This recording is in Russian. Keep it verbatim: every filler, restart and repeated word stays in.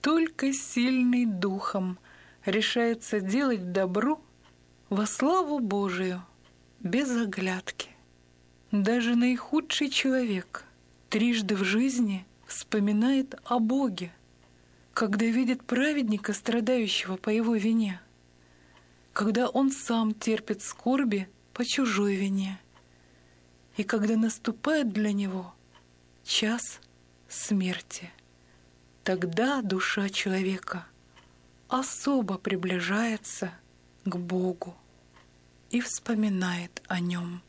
Только сильный духом решается делать добро во славу Божию, без оглядки. Даже наихудший человек трижды в жизни вспоминает о Боге, когда видит праведника, страдающего по его вине, когда он сам терпит скорби по чужой вине, и когда наступает для него час смерти. Тогда душа человека особо приближается к Богу и вспоминает о Нем.